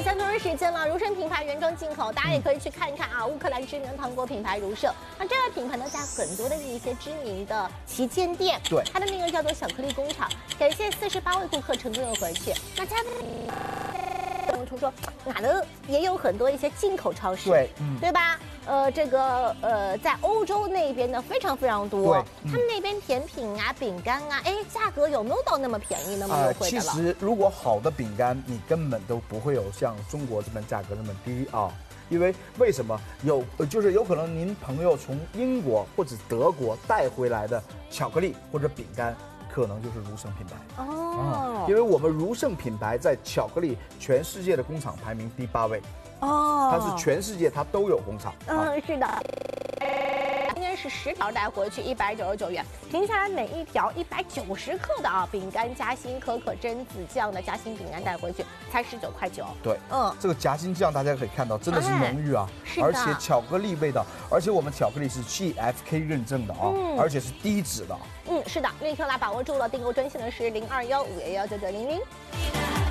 此前段时间了，如盛品牌原装进口，大家也可以去看一看啊。乌克兰知名糖果品牌如盛，那这个品牌呢，在很多的一些知名的旗舰店， 对， 它的那个叫做巧克力工厂，感谢48位顾客成功的回去。那家出说，哪的也有很多一些进口超市， 对， 对吧？在欧洲那边呢非常非常多，他们那边甜品啊、饼干啊，哎，价格有没有到那么便宜、那么优惠的了？ 其实如果好的饼干，你根本都不会有像中国这边价格那么低啊。因为什么？就是有可能您朋友从英国或者德国带回来的巧克力或者饼干，可能就是如盛品牌哦。因为我们如盛品牌在巧克力全世界的工厂排名第8位。哦，它是全世界它都有工厂。 是的。今天是10条带回去199元，停下来每一条190克的啊饼干夹心可可榛子酱的夹心饼干带回去才19.9块。 对，这个夹心酱大家可以看到真的是浓郁啊，而且巧克力味道，而且我们巧克力是 GFK 认证的啊，而且是低脂的。 是的，立刻来把握住了，订购专线的是0215119900。